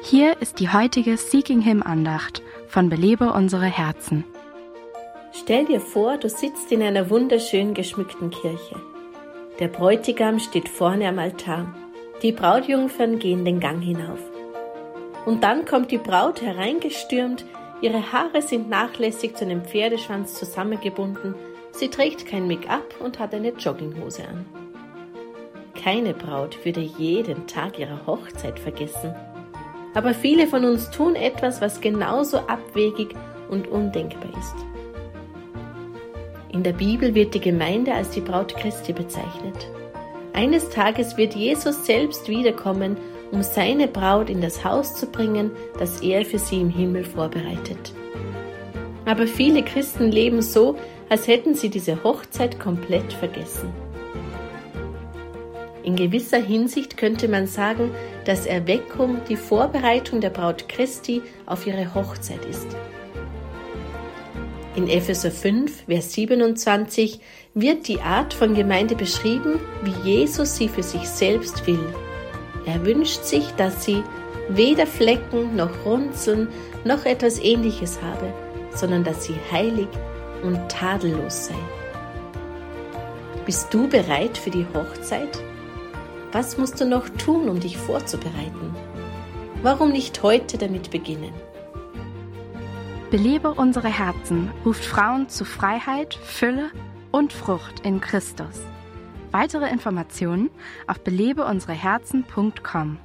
Hier ist die heutige Seeking Him Andacht von Belebe unsere Herzen. Stell dir vor, du sitzt in einer wunderschön geschmückten Kirche. Der Bräutigam steht vorne am Altar. Die Brautjungfern gehen den Gang hinauf. Und dann kommt die Braut hereingestürmt, ihre Haare sind nachlässig zu einem Pferdeschwanz zusammengebunden, sie trägt kein Make-up und hat eine Jogginghose an. Keine Braut würde jeden Tag ihrer Hochzeit vergessen. Aber viele von uns tun etwas, was genauso abwegig und undenkbar ist. In der Bibel wird die Gemeinde als die Braut Christi bezeichnet. Eines Tages wird Jesus selbst wiederkommen, um seine Braut in das Haus zu bringen, das er für sie im Himmel vorbereitet. Aber viele Christen leben so, als hätten sie diese Hochzeit komplett vergessen. In gewisser Hinsicht könnte man sagen, dass Erweckung die Vorbereitung der Braut Christi auf ihre Hochzeit ist. In Epheser 5, Vers 27 wird die Art von Gemeinde beschrieben, wie Jesus sie für sich selbst will. Er wünscht sich, dass sie weder Flecken noch Runzeln noch etwas Ähnliches habe, sondern dass sie heilig und tadellos sei. Bist du bereit für die Hochzeit? Was musst du noch tun, um dich vorzubereiten? Warum nicht heute damit beginnen? Belebe unsere Herzen ruft Frauen zu Freiheit, Fülle und Frucht in Christus. Weitere Informationen auf belebeunsereherzen.com.